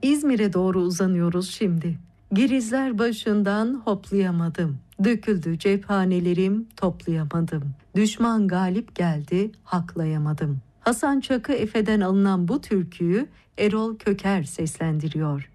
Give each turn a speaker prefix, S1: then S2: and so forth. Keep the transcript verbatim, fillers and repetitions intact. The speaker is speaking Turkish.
S1: İzmir'e doğru uzanıyoruz şimdi. Girizler başından hoplayamadım. Döküldü cephanelerim, toplayamadım. Düşman galip geldi, haklayamadım. Hasan Çakı Efe'den alınan bu türküyü Erol Köker seslendiriyor.